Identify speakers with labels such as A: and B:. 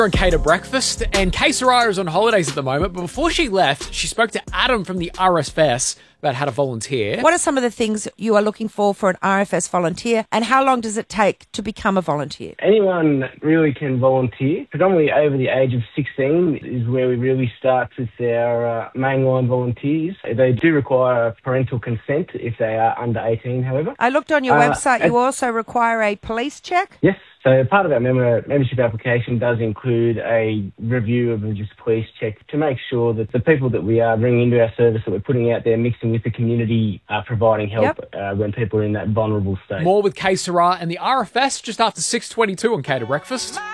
A: And Kate at breakfast, and Kay Saraya is on holidays at the moment, but before she left, she spoke to Adam from the RFS about how to volunteer.
B: What are some of the things you are looking for an RFS volunteer, and how long does it take to become a volunteer?
C: Anyone really can volunteer. Predominantly over the age of 16 is where we really start with our mainline volunteers. They do require parental consent if they are under 18, however.
B: I looked on your website. You also require a police check?
C: Yes. So part of our membership application does include a review of just a police check to make sure that the people that we are bringing into our service that we're putting out there mixing with the community are providing help when people are in that vulnerable state.
A: More with Kay Saraya and the RFS just after 6:22 on Kate at breakfast.